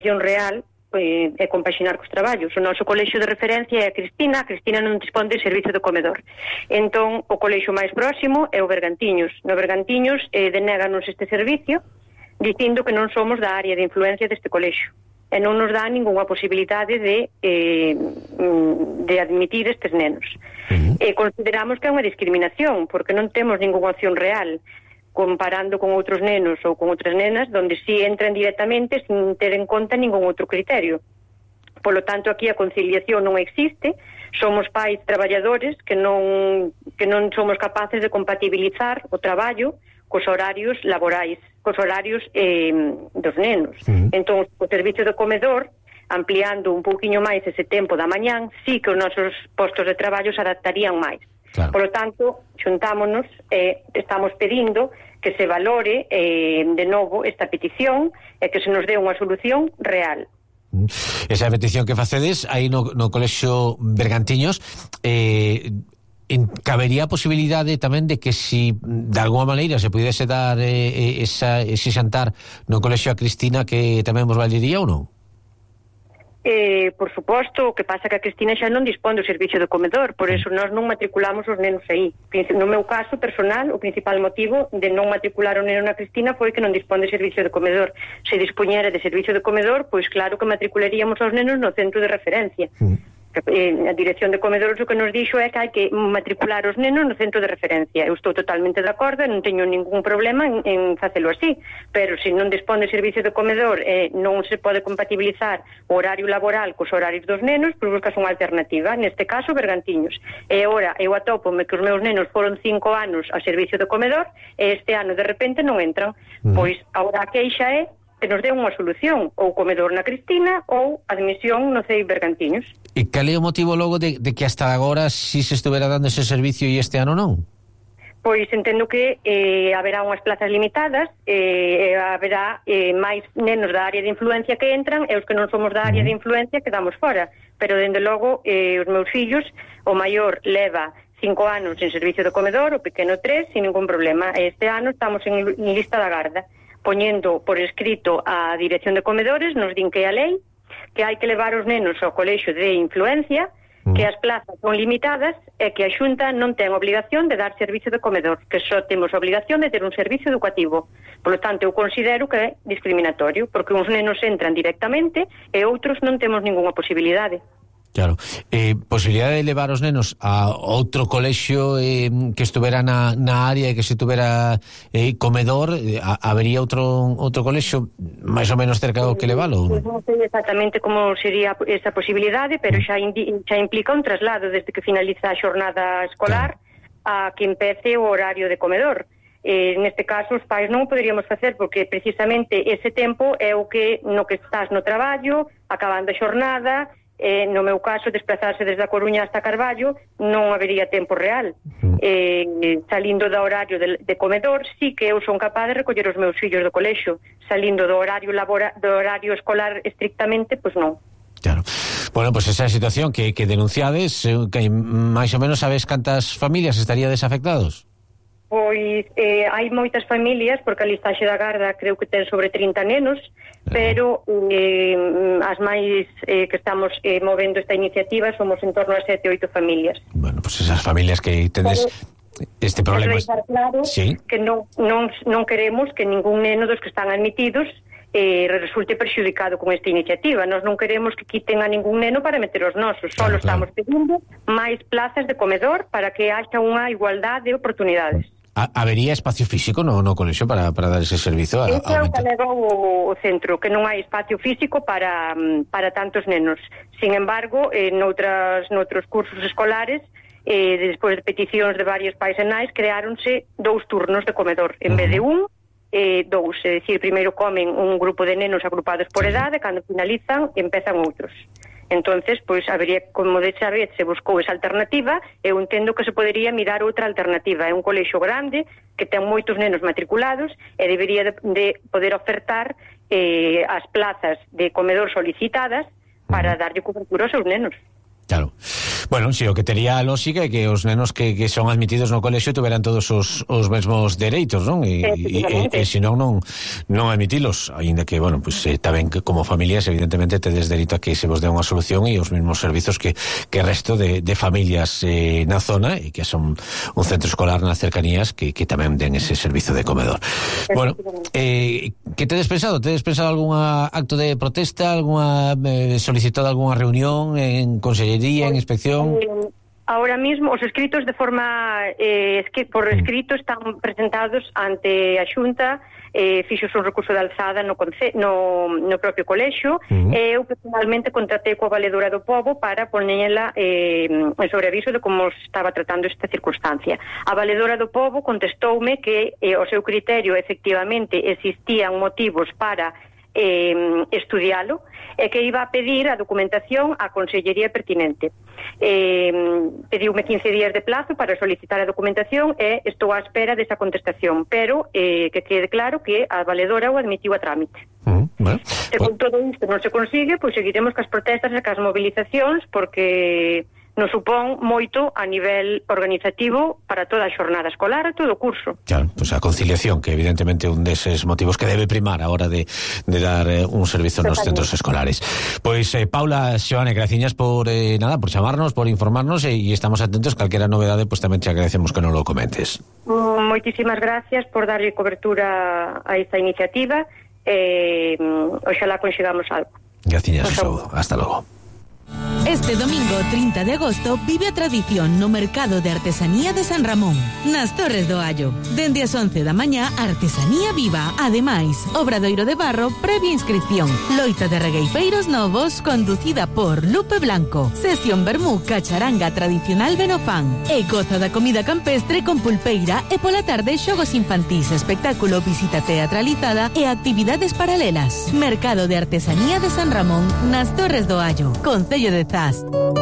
real é compaxinar cos traballos. O noso colexio de referencia é a Cristina non dispón de servicio de comedor. Entón, o colexio máis próximo é o Bergantiños. No Bergantiños denéganos este servicio dicindo que non somos da área de influencia deste colexio e non nos dá ningunha posibilidade de admitir estes nenos. Consideramos que é unha discriminación porque non temos ningunha opción real comparando con outros nenos ou con outras nenas onde si entran directamente sin ter en conta ningún outro criterio. Polo tanto, aquí a conciliación non existe, somos pais traballadores que non somos capaces de compatibilizar o traballo cos horarios laborais, cos horarios dos nenos. Entón, o servicio de comedor, ampliando un pouquiño máis ese tempo da mañán, sí que os nosos postos de traballo se adaptarían máis. Claro. Por lo tanto, xuntámonos e estamos pedindo que se valore de novo esta petición e que se nos dé unha solución real. Esa petición que facedes aí no colexio Bergantiños, cabería a posibilidade tamén de que si de alguma maneira se pudese dar ese xantar no colexio a Cristina, que tamén vos valería ou non? Por suposto, o que pasa que a Cristina xa non dispón do servicio de comedor, por eso nós non matriculamos os nenos aí. No meu caso personal, o principal motivo de non matricular o neno na Cristina foi que non dispón de servicio de comedor. Se dispuñera de servicio de comedor, pois claro que matricularíamos os nenos no centro de referencia. A dirección de comedores o que nos dixo é que hai que matricular os nenos no centro de referencia. Eu estou totalmente de acordo, non teño ningún problema en facelo así, pero se non dispón de servicio de comedor non se pode compatibilizar o horario laboral cos horarios dos nenos, pois buscas unha alternativa, neste caso Bergantiños. E ora eu atópome que os meus nenos foron 5 anos a servicio de comedor e este ano de repente non entran. Pois agora a queixa é que nos dé unha solución, ou comedor na Cristina ou admisión no CEI Bergantiños. E cal é o motivo logo de que hasta agora si se estuvera dando ese servicio e este ano non? Pois entendo que haberá unhas plazas limitadas, haberá máis nenos da área de influencia que entran e os que non somos da área de influencia quedamos fora. Pero, dende logo, os meus fillos, o maior leva 5 anos en servicio de comedor, o pequeno 3, sin ningún problema. Este ano estamos en lista da garda, poñendo por escrito a dirección de comedores, nos din que a lei, que hai que levar os nenos ao colexio de influencia, que as plazas son limitadas e que a Xunta non ten obligación de dar servicio de comedor, que só temos obligación de ter un servicio educativo. Por lo tanto, eu considero que é discriminatorio, porque uns nenos entran directamente e outros non temos ningunha posibilidade. Claro, posibilidade de levar os nenos a outro colexio que estuvera na área e que se tuvera comedor, habería outro colexio máis ou menos cerca do que levalo? Non sei exactamente como sería esa posibilidade, pero xa implica un traslado desde que finaliza a xornada escolar a que empece o horario de comedor. Neste caso os pais non o poderíamos facer porque precisamente ese tempo é o que no que estás no traballo, acabando a xornada. No meu caso, desplazarse desde a Coruña hasta Carballo non habería tempo real. Salindo do horario de comedor, sí que eu son capaz de recoller os meus fillos do colexio. Salindo do horario escolar estrictamente, pois non. Claro. Bueno, pois esa situación que denunciades, que máis ou menos sabes cantas familias estaríades afectados? Pois hai moitas familias, porque a listaxe da garda creo que ten sobre 30 nenos, pero as máis que estamos movendo esta iniciativa somos en torno a 7 ou 8 familias. Bueno, pois esas familias que tedes este problema... Claro, sí, que non queremos que ningún neno dos que están admitidos resulte perxudicado con esta iniciativa. Nós non queremos que quiten a ningún neno para meter os nosos. Só estamos pedindo máis plazas de comedor para que haxa unha igualdade de oportunidades. Habería espacio físico no colexio para dar ese servizo? Ese é o que levou o centro, que non hai espacio físico para tantos nenos. Sin embargo, noutros cursos escolares, despois de peticións de varios pais e nais, creáronse 2 turnos de comedor, en vez de 1, 2, é dicir, primeiro comen un grupo de nenos agrupados por edade, cando finalizan, empezan outros. Entonces, pois, habería, como desa vez se buscou esa alternativa, eu entendo que se podería mirar outra alternativa. É un colexio grande, que ten moitos nenos matriculados, e debería de poder ofertar as plazas de comedor solicitadas para darlle cobertura aos seus nenos. Claro. Bueno, si o que tería a lógica é que os nenos que son admitidos no colexio tuveran todos os mesmos dereitos, non? E senón non admitilos, aínda que, bueno, pues está ben que como familias evidentemente tedes dereito a que se vos dé unha solución e os mesmos servizos que resto de familias na zona e que son un centro escolar nas cercanías que tamén den ese servizo de comedor. Bueno, que tedes pensado? Tedes pensado algún acto de protesta, algunha solicitado algunha reunión en consellería, en inspección? Ahora mismo os escritos de forma por escrito están presentados ante a Xunta. Fixos un recurso de alzada no propio colexio. Eu personalmente contratei coa Valedora do Pobo para poñela en sobreaviso de como estaba tratando esta circunstancia. A Valedora do Pobo contestoume que o seu criterio efectivamente existían motivos para estudialo e que iba a pedir a documentación á consellería pertinente. Pediume 15 días de plazo para solicitar a documentación e estou á espera desa contestación, pero que quede claro que a Valedora o admitiu a trámite. Bueno, e con todo isto non se consigue, pois seguiremos cas protestas e cas movilizacións, porque nos supón moito a nivel organizativo para toda a xornada escolar e todo o curso. Claro, pues a conciliación, que evidentemente é un deses motivos que debe primar a hora de dar un servizo nos centros escolares. Pois Paula, Xoane, graciñas por por chamarnos, por informarnos e estamos atentos, calquera novedade, pues tamén te agradecemos que non lo comentes. Moitísimas gracias por darlle cobertura a esta iniciativa e oxalá conxegamos algo. Graciñas, un saúdo. Hasta logo. Este domingo 30 de agosto vive a tradición no Mercado de Artesanía de San Ramón, nas Torres do Allo. Dende as 11 da mañá, Artesanía Viva. Ademais, Obradoiro de Barro, previa inscripción. Loita de regueifeiros novos, conducida por Lupe Blanco. Sesión vermú, cacharanga tradicional Benofán. E goza da comida campestre con pulpeira e pola tarde xogos infantís, espectáculo, visita teatralizada e actividades paralelas. Mercado de Artesanía de San Ramón, nas Torres do Allo, Concello de Zas.